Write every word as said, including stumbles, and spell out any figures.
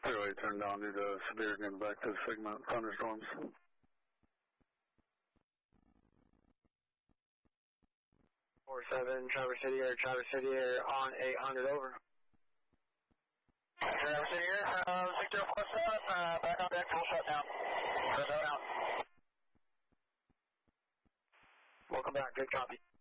Clearly turned down due to severe convective segment thunderstorms. four seven, Traverse City Air, Traverse City Air on eight hundred, over. Traverse City Air, uh, six zero four seven, uh, back on deck, full shutdown. Shutdown out. Welcome back, good copy.